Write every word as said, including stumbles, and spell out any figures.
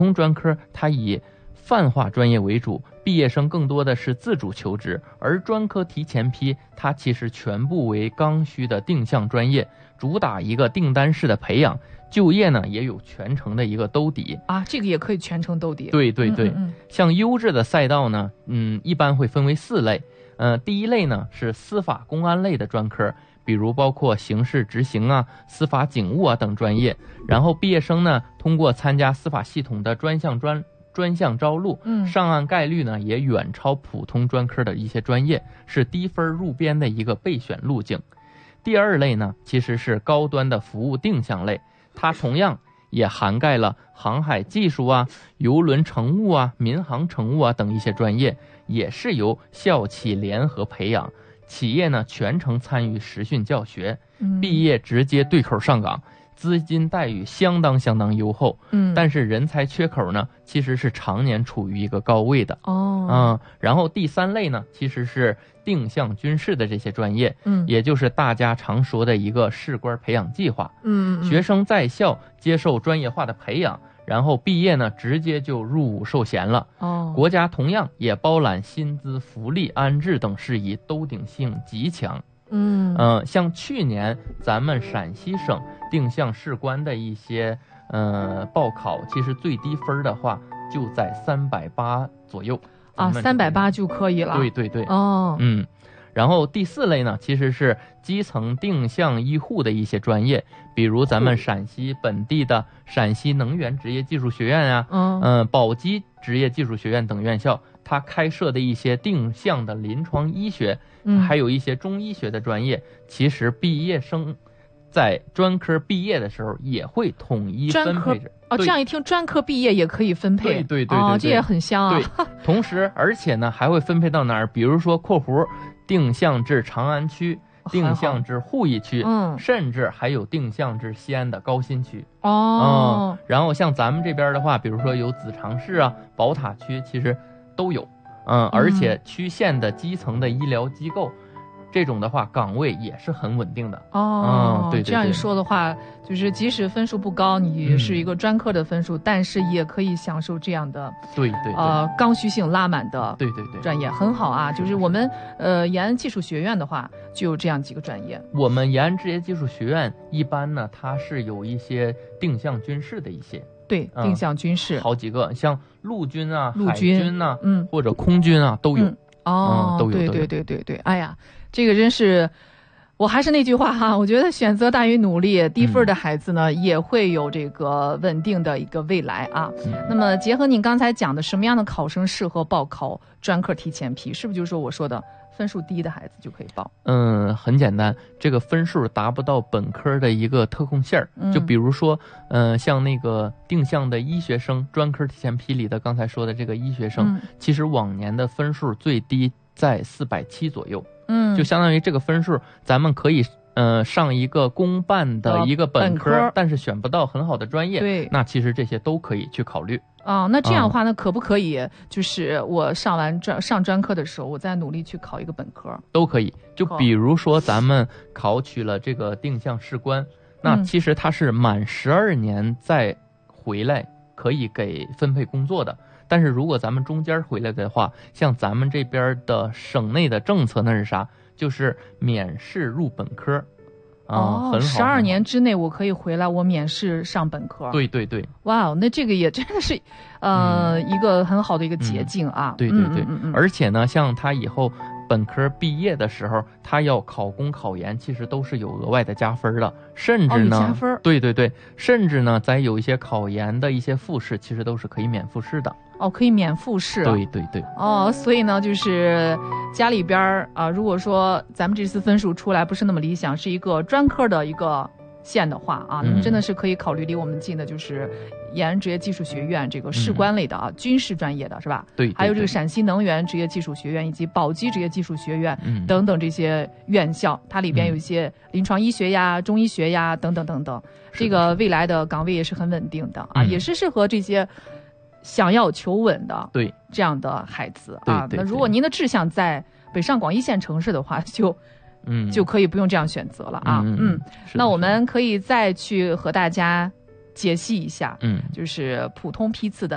通专科它以泛化专业为主，毕业生更多的是自主求职，而专科提前批它其实全部为刚需的定向专业，主打一个订单式的培养，就业呢也有全程的一个兜底啊，这个也可以全程兜底。 对对对， 嗯嗯嗯像优质的赛道呢，嗯，一般会分为四类。呃，第一类呢是司法公安类的专科，比如包括刑事执行啊、司法警务啊等专业。然后毕业生呢，通过参加司法系统的专项专专项招录， 嗯， 上岸概率呢也远超普通专科的一些专业，是低分入编的一个备选路径。第二类呢，其实是高端的服务定向类，它同样也涵盖了航海技术啊、邮轮乘务啊、民航乘务啊等一些专业，也是由校企联合培养，企业呢全程参与实训教学，毕业直接对口上岗，资金待遇相当相当优厚。嗯，但是人才缺口呢，其实是常年处于一个高位的。 哦， 嗯，然后第三类呢，其实是定向军事的这些专业，嗯，也就是大家常说的一个士官培养计划。嗯，学生在校接受专业化的培养，然后毕业呢，直接就入伍受衔了。哦，国家同样也包揽薪资、福利、安置等事宜，兜顶性极强。嗯呃，像去年咱们陕西省定向士官的一些呃报考，其实最低分的话就在三百八左右啊，三百八就可以了。 对对对， 哦， 嗯。然后第四类呢，其实是基层定向医护的一些专业，比如咱们陕西本地的陕西能源职业技术学院啊，嗯、呃，宝鸡职业技术学院等院校，它开设的一些定向的临床医学，嗯、还有一些中医学的专业，其实毕业生在专科毕业的时候也会统一分配着。 哦，这样一听，专科毕业也可以分配。 对对对对对， 哦，这也很香啊。 对，同时而且呢还会分配到哪儿？比如说括弧定向至长安区，定向至鄠邑区，嗯，甚至还有定向至西安的高新区。哦、嗯，然后像咱们这边的话，比如说有子长市啊、宝塔区，其实都有。嗯，而且区县的基层的医疗机构。这种的话，岗位也是很稳定的哦。 嗯、对, 对, 对， 这样一说的话，就是即使分数不高，你是一个专科的分数，嗯、但是也可以享受这样的对 对, 对呃刚需性拉满的对对对专业，很好啊。就是我们呃延安技术学院的话，就有这样几个专业。 我们延安职业技术学院一般呢，它是有一些定向军事的一些。 对，定向军事、 嗯、好几个，像陆军啊、 陆军海军呐、啊，嗯，或者空军啊都有。嗯哦、嗯， 都有， 对对对对对，哎呀，这个真是，我还是那句话哈，我觉得选择大于努力，低分的孩子呢、嗯、也会有这个稳定的一个未来啊。嗯、那么结合您刚才讲的，什么样的考生适合报考专科提前批，是不是就是说我说的分数低的孩子就可以报？ 嗯，很简单，这个分数达不到本科的一个特控线儿、嗯，就比如说，呃，像那个定向的医学生，专科提前批里的刚才说的这个医学生，嗯、其实往年的分数最低在四百七左右，嗯，就相当于这个分数，咱们可以呃上一个公办的一个本科，呃、本科但是选不到很好的专业， 对， 那其实这些都可以去考虑。 啊、哦，那这样的话呢、嗯，可不可以就是我上完专上专科的时候，我再努力去考一个本科？ 都可以。就比如说咱们考取了这个定向士官，那其实他是满十二年再回来可以给分配工作的。但是如果咱们中间回来的话，像咱们这边的省内的政策那是啥？就是免试入本科。 哦，很好，十二年之内我可以回来，我免试上本科。 对对对， 哇哦，那这个也真的是，呃、嗯，一个很好的一个捷径啊。 嗯、对对对、嗯嗯嗯，而且呢，像他以后本科毕业的时候，他要考公考研，其实都是有额外的加分的，甚至呢， 哦、加分。 对对对，甚至呢，咱有一些考研的一些复试，其实都是可以免复试的。 哦，可以免复试。 对对对。 哦，所以呢，就是家里边啊、呃，如果说咱们这次分数出来不是那么理想，是一个专科的一个线的话啊，那么真的是可以考虑离我们近的，就是延安职业技术学院这个士官类的啊，嗯、军事专业的是吧？ 对, 对, 对。 还有这个陕西能源职业技术学院以及宝鸡职业技术学院、嗯、等等这些院校，它里边有一些临床医学呀、中医学呀等等等等，这个未来的岗位也是很稳定的啊，嗯、也是适合这些想要求稳的对这样的孩子啊。 对对对， 那如果您的志向在北上广一线城市的话，就嗯就可以不用这样选择了啊。嗯, 嗯那我们可以再去和大家解析一下，嗯，就是普通批次的